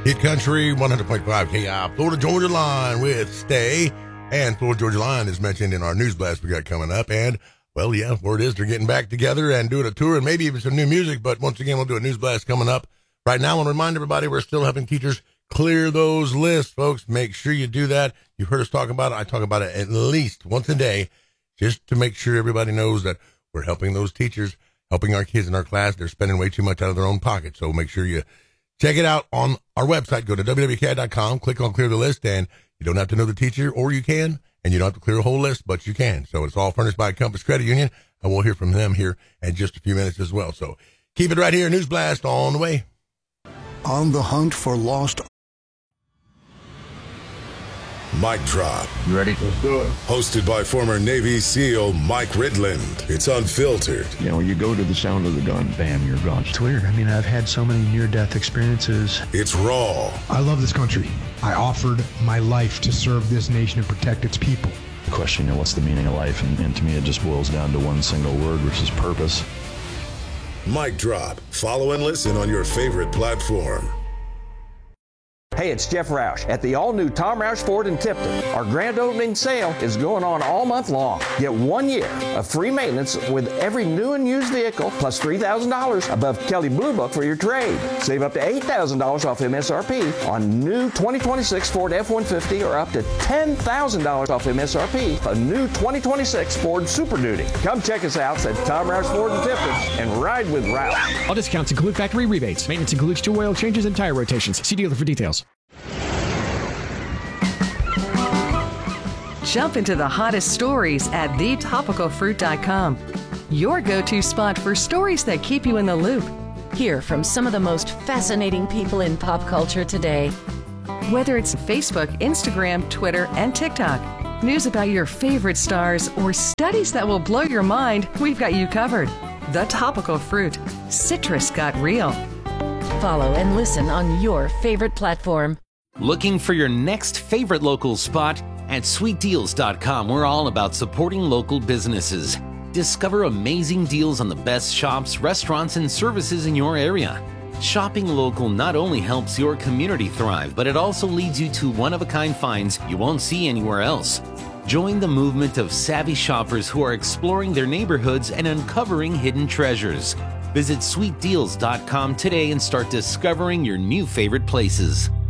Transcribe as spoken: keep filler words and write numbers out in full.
Hit Country, one hundred point five K I, Florida Georgia Line with Stay. And Florida Georgia Line is mentioned in our news blast we got coming up. And, well, yeah, word is they're getting back together and doing a tour and maybe even some new music. But once again, we'll do a news blast coming up. Right now, I want to remind everybody we're still helping teachers clear those lists, folks. Make sure you do that. You've heard us talk about it. I talk about it at least once a day just to make sure everybody knows that we're helping those teachers, helping our kids in our class. They're spending way too much out of their own pocket. So make sure you check it out on our website. Go to W W K I dot com, click on Clear the List, and you don't have to know the teacher, or you can, and you don't have to clear a whole list, but you can. So it's all furnished by Compass Credit Union, and we'll hear from them here in just a few minutes as well. So keep it right here. News Blast on the way. On the hunt for lost. Mic Drop. You ready? Let's do it. Hosted by former Navy SEAL Mike Ridland. It's unfiltered. You know, you go to the sound of the gun, bam, you're gone. It's weird. I mean, I've had so many near-death experiences. It's raw. I love this country. I offered my life to serve this nation and protect its people. Question, you know, what's the meaning of life? And, and to me, it just boils down to one single word, which is purpose. Mic Drop. Follow and listen on your favorite platform. Hey, it's Jeff Roush at the all-new Tom Roush Ford in Tipton. Our grand opening sale is going on all month long. Get one year of free maintenance with every new and used vehicle, plus three thousand dollars above Kelley Blue Book for your trade. Save up to eight thousand dollars off M S R P on new twenty twenty-six Ford F one fifty or up to ten thousand dollars off M S R P on new twenty twenty-six Ford Super Duty. Come check us out at Tom Roush Ford in Tipton and ride with Roush. All discounts include factory rebates. Maintenance includes two oil changes and tire rotations. See dealer for details. Jump into the hottest stories at the topical fruit dot com. Your go-to spot for stories that keep you in the loop. Hear from some of the most fascinating people in pop culture today. Whether it's Facebook, Instagram, Twitter, and TikTok, news about your favorite stars, or studies that will blow your mind, we've got you covered. The Topical Fruit. Citrus got real. Follow and listen on your favorite platform. Looking for your next favorite local spot? At sweet deals dot com, we're all about supporting local businesses. Discover amazing deals on the best shops, restaurants, and services in your area. Shopping local not only helps your community thrive, but it also leads you to one-of-a-kind finds you won't see anywhere else. Join the movement of savvy shoppers who are exploring their neighborhoods and uncovering hidden treasures. Visit sweet deals dot com today and start discovering your new favorite places.